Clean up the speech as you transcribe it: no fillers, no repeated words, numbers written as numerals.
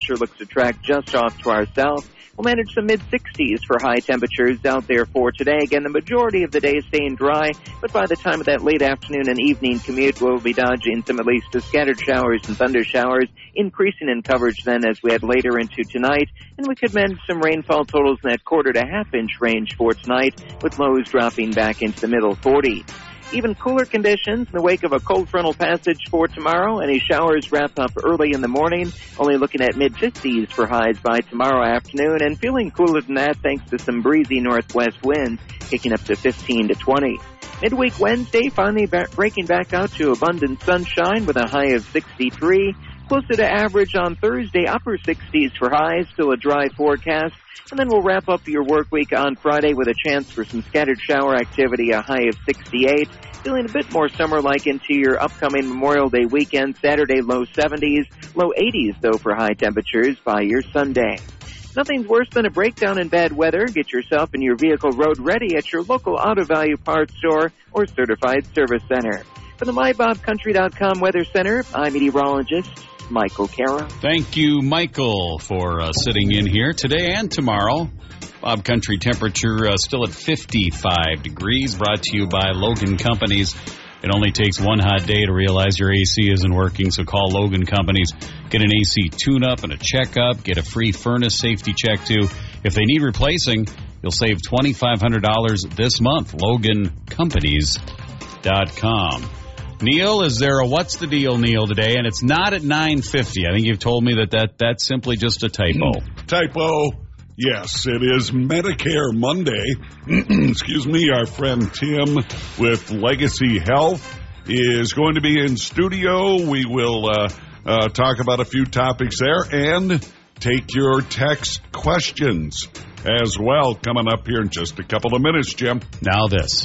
Sure looks to track just off to our south. We'll manage some mid-60s for high temperatures out there for today. Again, the majority of the day staying dry, but by the time of that late afternoon and evening commute, we'll be dodging some at least scattered showers and thunder showers, increasing in coverage then as we head later into tonight. And we could manage some rainfall totals in that quarter to half-inch range for tonight, with lows dropping back into the middle 40s. Even cooler conditions in the wake of a cold frontal passage for tomorrow. Any showers wrap up early in the morning, only looking at mid-50s for highs by tomorrow afternoon, and feeling cooler than that thanks to some breezy northwest winds kicking up to 15 to 20. Midweek Wednesday finally breaking back out to abundant sunshine with a high of 63. Closer to average on Thursday, upper 60s for highs, still a dry forecast. And then we'll wrap up your work week on Friday with a chance for some scattered shower activity, a high of 68. Feeling a bit more summer-like into your upcoming Memorial Day weekend. Saturday, low 70s, low 80s, though, for high temperatures by your Sunday. Nothing's worse than a breakdown in bad weather. Get yourself and your vehicle road ready at your local Auto Value Parts store or certified service center. From the MyBobCountry.com Weather Center, I'm meteorologist Michael Carroll. Thank you, Michael, for sitting in here today and tomorrow. Bob Country temperature still at 55 degrees, brought to you by Logan Companies. It only takes one hot day to realize your AC isn't working, so call Logan Companies. Get an AC tune-up and a checkup. Get a free furnace safety check, too. If they need replacing, you'll save $2,500 this month. LoganCompanies.com. Neil, is there a What's the Deal, Neil, today? And it's not at 9:50. I think you've told me that's simply just a typo. Typo. Yes, it is Medicare Monday. Excuse me, our friend Tim with Legacy Health is going to be in studio. We will talk about a few topics there and take your text questions as well coming up here in just a couple of minutes, Jim. Now this.